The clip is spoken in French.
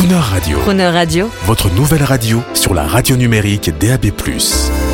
Crooner Radio, Crooner Radio, votre nouvelle radio sur la radio numérique DAB+.